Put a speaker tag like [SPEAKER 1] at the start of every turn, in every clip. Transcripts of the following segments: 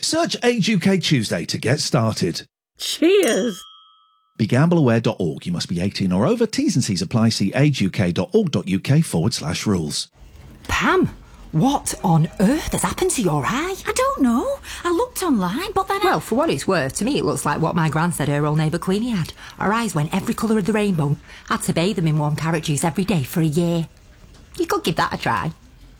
[SPEAKER 1] Search Age UK Tuesday to get started.
[SPEAKER 2] Cheers!
[SPEAKER 1] BeGambleAware.org. You must be 18 or over. T's and C's apply. See ageuk.org.uk/rules.
[SPEAKER 3] Pam, what on earth has happened to your eye?
[SPEAKER 4] I don't know. I looked online, but then
[SPEAKER 3] Well, for what it's worth, to me it looks like what my gran said her old neighbour Queenie had. Her eyes went every colour of the rainbow. Had to bathe them in warm carrot juice every day for a year. You could give that a try.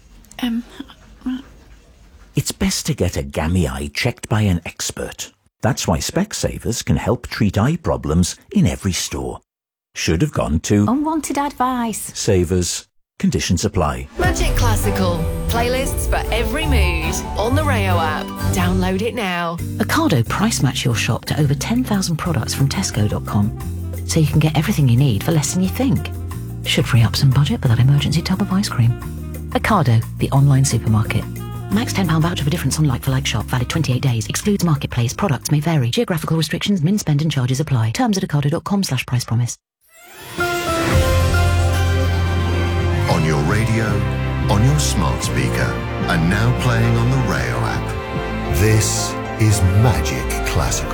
[SPEAKER 5] It's best to get a gammy eye checked by an expert. That's why Specsavers can help treat eye problems in every store. Should have gone to
[SPEAKER 4] unwanted advice.
[SPEAKER 5] Savers. Conditions apply.
[SPEAKER 6] Magic Classical. Playlists for every mood. On the Rayo app. Download it now.
[SPEAKER 7] Ocado price match your shop to over 10,000 products from Tesco.com. So you can get everything you need for less than you think. Should free up some budget for that emergency tub of ice cream. Ocado, the online supermarket. Max £10 voucher for difference on like-for-like shop. Valid 28 days. Excludes marketplace. Products may vary. Geographical restrictions, min spend and charges apply. Terms at ocado.com/price promise.
[SPEAKER 8] On your radio, on your smart speaker, and now playing on the Rayo app. This is Magic Classical.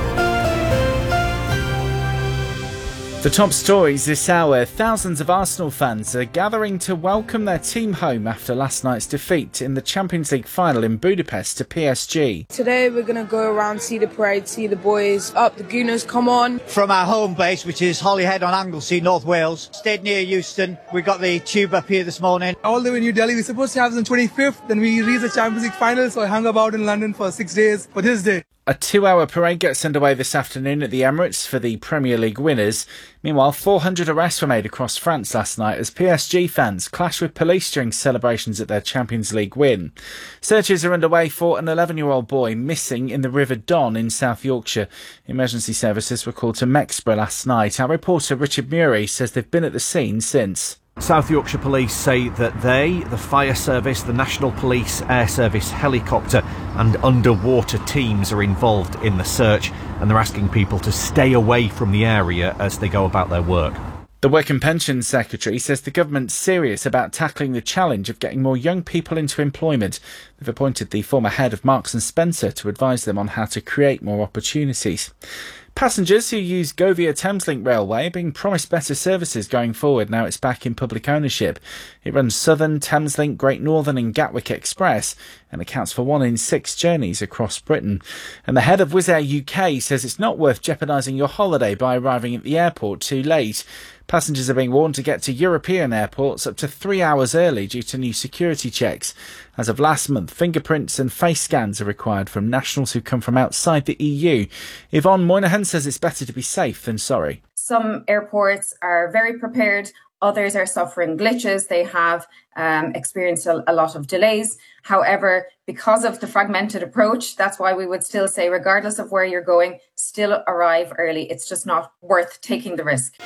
[SPEAKER 9] The top stories this hour. Thousands of Arsenal fans are gathering to welcome their team home after last night's defeat in the Champions League final in Budapest to PSG.
[SPEAKER 10] Today we're going to go around, see the parade, see the boys up, the Gooners come on.
[SPEAKER 11] From our home base, which is Holyhead on Anglesey, North Wales, stayed near Euston. We got the tube up here this morning.
[SPEAKER 12] All the way in New Delhi, we're supposed to have it on 25th, then we reached the Champions League final, so I hung about in London for 6 days for this day.
[SPEAKER 9] A 2-hour parade gets underway this afternoon at the Emirates for the Premier League winners. Meanwhile, 400 arrests were made across France last night as PSG fans clashed with police during celebrations at their Champions League win. Searches are underway for an 11-year-old boy missing in the River Don in South Yorkshire. Emergency services were called to Mexborough last night. Our reporter Richard Murray says they've been at the scene since.
[SPEAKER 13] South Yorkshire Police say that they, the fire service, the National Police Air Service helicopter and underwater teams are involved in the search, and they're asking people to stay away from the area as they go about their work.
[SPEAKER 9] The Work and Pensions Secretary says the government's serious about tackling the challenge of getting more young people into employment. They've appointed the former head of Marks and Spencer to advise them on how to create more opportunities. Passengers who use Govia Thameslink Railway are being promised better services going forward now it's back in public ownership. It runs Southern, Thameslink, Great Northern and Gatwick Express and accounts for 1 in 6 journeys across Britain. And the head of Wizz Air UK says it's not worth jeopardising your holiday by arriving at the airport too late. Passengers are being warned to get to European airports up to 3 hours early due to new security checks. As of last month, fingerprints and face scans are required from nationals who come from outside the EU. Yvonne Moynihan says it's better to be safe than sorry.
[SPEAKER 14] Some airports are very prepared. Others are suffering glitches. They have experienced a lot of delays. However, because of the fragmented approach, that's why we would still say, regardless of where you're going, still arrive early. It's just not worth taking the risk.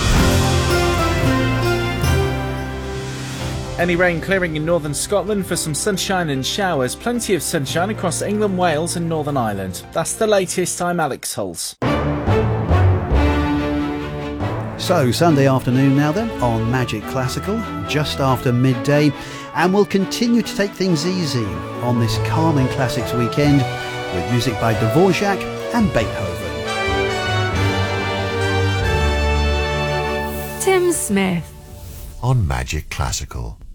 [SPEAKER 9] Any rain clearing in northern Scotland for some sunshine and showers. Plenty of sunshine across England, Wales and Northern Ireland. That's the latest. I'm Alex Hulse.
[SPEAKER 15] So, Sunday afternoon now then on Magic Classical, just after midday, and we'll continue to take things easy on this calming classics weekend with music by Dvorak and Beethoven.
[SPEAKER 16] Tim Smith
[SPEAKER 8] on Magic Classical.